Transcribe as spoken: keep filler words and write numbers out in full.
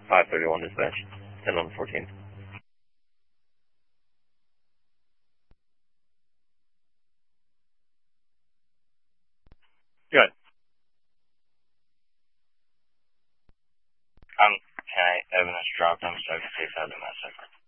five thirty-one dispatch, ten on the fourteenth. Good. Um, can I evidence drop them so I can take out domestic?